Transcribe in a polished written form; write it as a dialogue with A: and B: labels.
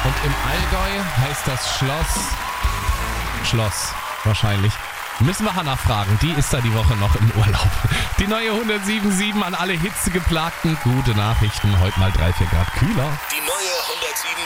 A: Und im Allgäu heißt das Schloss wahrscheinlich. Müssen wir Hannah fragen, die ist da die Woche noch im Urlaub. Die neue 107.7 an alle hitzegeplagten. Gute Nachrichten, heute mal 3-4 Grad kühler.
B: Die neue